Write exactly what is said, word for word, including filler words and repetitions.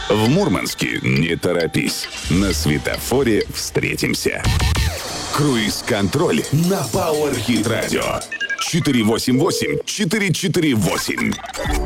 В Мурманске не торопись. На светофоре встретимся. Круиз-контроль на Power Hit Radio. четыре восемь восемь четыре четыре восемь.